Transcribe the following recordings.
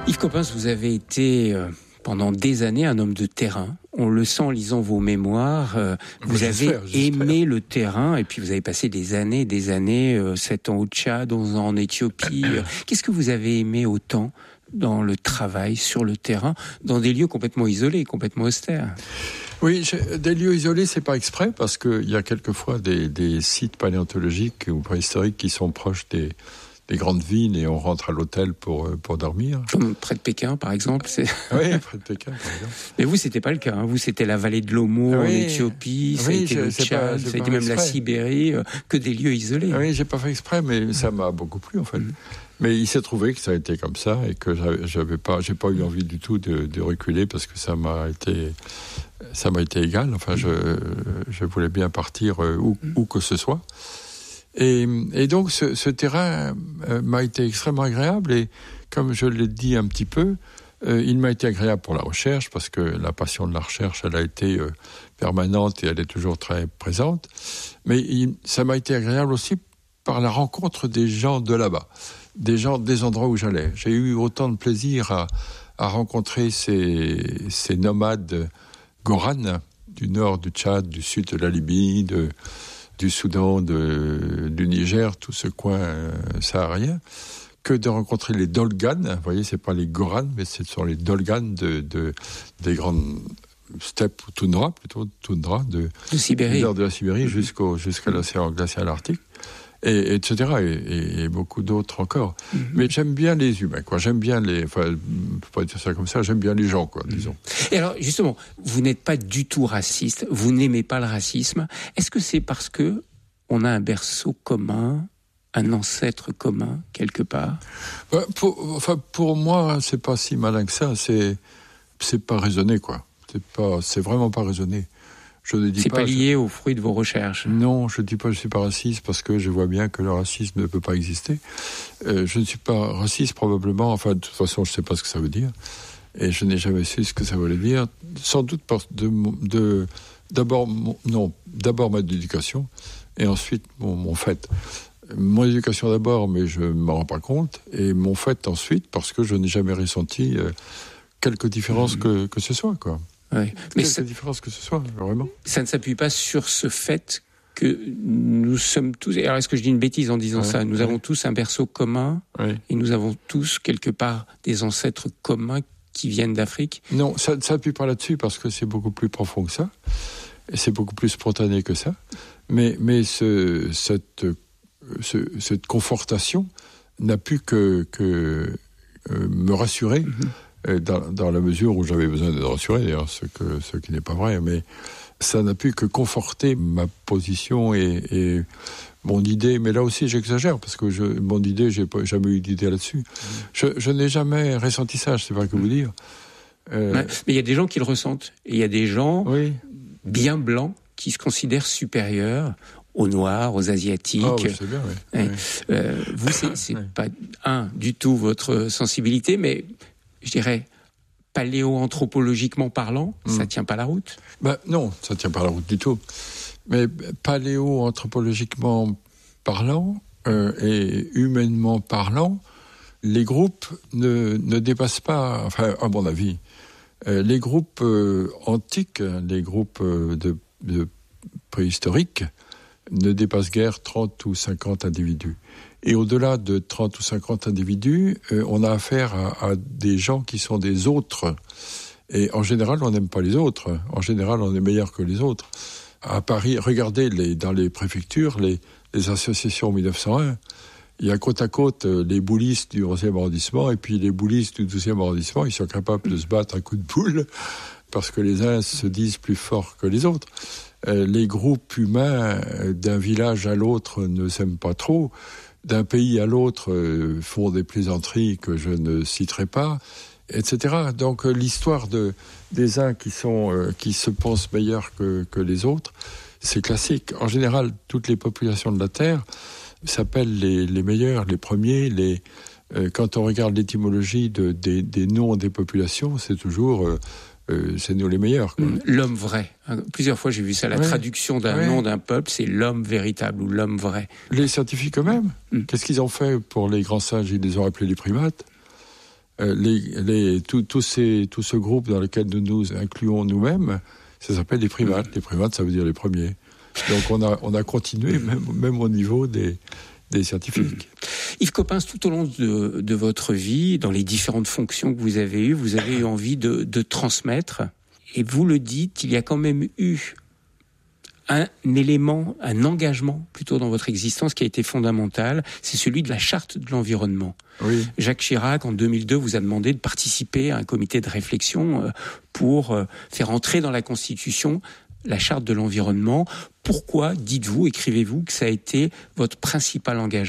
Yves Coppens, vous avez été pendant des années un homme de terrain. On le sent en lisant vos mémoires. Vous avez aimé le terrain et puis vous avez passé des années, 7 ans au Tchad, 11 ans en Éthiopie. Qu'est-ce que vous avez aimé autant dans le travail, sur le terrain, dans des lieux complètement isolés, complètement austères? Oui, des lieux isolés, c'est pas exprès, parce qu'il y a quelquefois des sites paléontologiques ou préhistoriques qui sont proches des grandes villes et on rentre à l'hôtel pour dormir. Comme près de Pékin, par exemple. Oui, près de Pékin, par exemple. Mais vous, c'était pas le cas. Vous, c'était la vallée de l'Omo en Éthiopie, ça a été le Tchad, ça a été même la Sibérie, que des lieux isolés. Oui, j'ai pas fait exprès, mais ça m'a beaucoup plu, en fait. Mais il s'est trouvé que ça a été comme ça et que j'ai pas eu envie du tout de reculer parce que ça m'a été égal. Enfin, je voulais bien partir où que ce soit. Et donc, ce terrain m'a été extrêmement agréable et, comme je l'ai dit un petit peu, il m'a été agréable pour la recherche parce que la passion de la recherche, elle a été permanente et elle est toujours très présente. Mais ça m'a été agréable aussi par la rencontre des gens de là-bas, des gens des endroits où j'allais. J'ai eu autant de plaisir à rencontrer ces nomades Goran du nord du Tchad, du sud de la Libye, du Soudan, du Niger, tout ce coin saharien, que de rencontrer les Dolganes. Vous voyez, c'est pas les Goran, mais ce sont les Dolganes des grandes steppes ou toundras, plutôt toundras de Sibérie. Du nord de la Sibérie jusqu'à l'océan glacial arctique. Et etc. et beaucoup d'autres encore. Mais j'aime bien les humains, quoi. J'aime bien enfin, je peux pas dire ça comme ça, j'aime bien les gens, quoi, disons. Et alors, justement, vous n'êtes pas du tout raciste, vous n'aimez pas le racisme. Est-ce que c'est parce que on a un berceau commun, un ancêtre commun, quelque part? Pour moi, c'est pas si malin que ça, c'est pas raisonné, quoi. C'est vraiment pas raisonné. C'est pas lié aux fruits de vos recherches. Non, je ne dis pas que je ne suis pas raciste parce que je vois bien que le racisme ne peut pas exister. Je ne suis pas raciste probablement, enfin de toute façon je ne sais pas ce que ça veut dire et je n'ai jamais su ce que ça voulait dire. Sans doute d'abord ma éducation et ensuite mon fait. Mon éducation d'abord, mais je ne m'en rends pas compte, et mon fait ensuite parce que je n'ai jamais ressenti quelque différence que ce soit, quoi. Oui. Mais c'est la différence que ce soit, vraiment. Ça ne s'appuie pas sur ce fait que nous sommes tous... Alors, est-ce que je dis une bêtise en disant ça? Nous avons tous un berceau commun et nous avons tous, quelque part, des ancêtres communs qui viennent d'Afrique? Non, ça ne s'appuie pas là-dessus parce que c'est beaucoup plus profond que ça. Et c'est beaucoup plus spontané que ça. Mais cette confortation n'a pu que me rassurer. Dans la mesure où j'avais besoin d'être rassuré, d'ailleurs, ce qui n'est pas vrai, mais ça n'a pu que conforter ma position et mon idée. Mais là aussi, j'exagère, parce que mon idée, j'ai jamais eu d'idée là-dessus. Je n'ai jamais ressenti ça, je ne sais pas que vous dire. Mais il y a des gens qui le ressentent. Et il y a des gens bien blancs qui se considèrent supérieurs aux Noirs, aux Asiatiques. Ah oui, c'est bien, oui. Vous, c'est pas, du tout votre sensibilité, mais... je dirais, paléo-anthropologiquement parlant, ça tient pas la route? Non, ça tient pas la route du tout. Mais paléo-anthropologiquement parlant et humainement parlant, les groupes ne dépassent pas, enfin, à mon avis, les groupes antiques, les groupes de préhistoriques, ne dépassent guère 30 ou 50 individus. Et au-delà de 30 ou 50 individus, on a affaire à des gens qui sont des autres. Et en général, on n'aime pas les autres. En général, on est meilleur que les autres. À Paris, regardez dans les préfectures, les associations 1901. Il y a côte à côte les boulistes du 11e arrondissement et puis les boulistes du 12e arrondissement. Ils sont capables de se battre à coups de boule parce que les uns se disent plus forts que les autres. Les groupes humains d'un village à l'autre ne s'aiment pas trop. D'un pays à l'autre font des plaisanteries que je ne citerai pas, etc. Donc l'histoire des uns qui se pensent meilleurs que les autres, c'est classique. En général, toutes les populations de la Terre s'appellent les meilleurs, les premiers. Quand on regarde l'étymologie des noms des populations, c'est toujours... c'est nous les meilleurs, quoi. L'homme vrai. Plusieurs fois, j'ai vu ça. La traduction d'un nom d'un peuple, c'est l'homme véritable ou l'homme vrai. Les scientifiques eux-mêmes, qu'est-ce qu'ils ont fait pour les grands singes? Ils les ont appelés les primates. Tout ce groupe dans lequel nous nous incluons nous-mêmes, ça s'appelle les primates. Les primates, ça veut dire les premiers. Donc on a continué même au niveau des scientifiques. Yves Coppens, tout au long de votre vie, dans les différentes fonctions que vous avez eu envie de transmettre. Et vous le dites, il y a quand même eu un élément, un engagement plutôt dans votre existence qui a été fondamental, c'est celui de la charte de l'environnement. Oui. Jacques Chirac, en 2002, vous a demandé de participer à un comité de réflexion pour faire entrer dans la Constitution la charte de l'environnement. Pourquoi, dites-vous, écrivez-vous, que ça a été votre principal engagement ?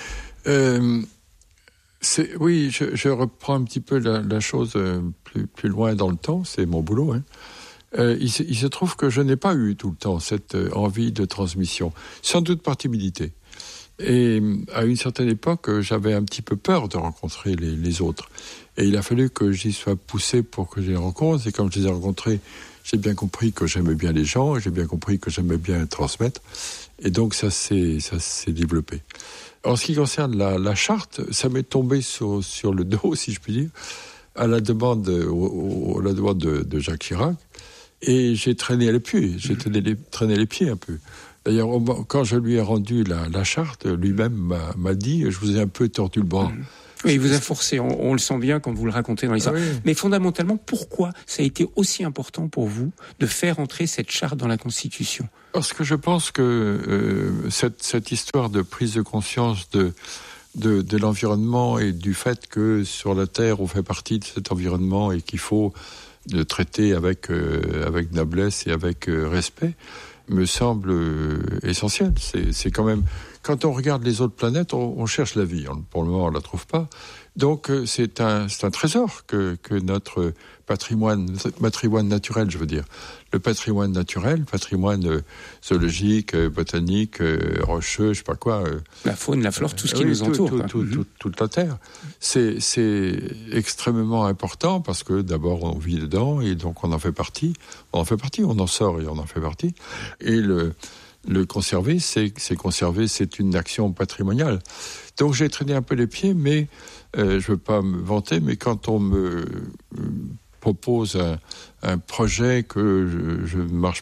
Oui, je reprends un petit peu la chose plus loin dans le temps, c'est mon boulot, hein. Il se trouve que je n'ai pas eu tout le temps cette envie de transmission, sans doute par timidité. Et à une certaine époque, j'avais un petit peu peur de rencontrer les autres. Et il a fallu que j'y sois poussé pour que je les rencontre. Et comme je les ai rencontrés, j'ai bien compris que j'aimais bien les gens, j'ai bien compris que j'aimais bien transmettre. Et donc ça s'est développé. En ce qui concerne la charte, ça m'est tombé sur le dos, si je puis dire, à la demande de Jacques Chirac. Et j'ai traîné les pieds, traîné les pieds un peu. D'ailleurs, quand je lui ai rendu la charte, lui-même m'a dit, je vous ai un peu tordu le bras. Oui, il vous a forcé, on le sent bien quand vous le racontez dans l'histoire. Oui. Mais fondamentalement, pourquoi ça a été aussi important pour vous de faire entrer cette charte dans la Constitution ? Parce que je pense que cette histoire de prise de conscience de l'environnement et du fait que sur la Terre, on fait partie de cet environnement et qu'il faut le traiter avec noblesse et avec respect, me semble essentiel. C'est quand même... Quand on regarde les autres planètes, on cherche la vie. Pour le moment, on ne la trouve pas. Donc, c'est un trésor que notre patrimoine naturel, je veux dire. Le patrimoine naturel, patrimoine zoologique, botanique, rocheux, je ne sais pas quoi. La faune, la flore, tout ce qui nous entoure. Toute la Terre. C'est extrêmement important parce que d'abord, on vit dedans et donc on en fait partie. On en sort et on en fait partie. Et le conserver, c'est conserver, c'est une action patrimoniale. Donc j'ai traîné un peu les pieds, mais je ne veux pas me vanter, mais quand on me propose un projet que je ne marche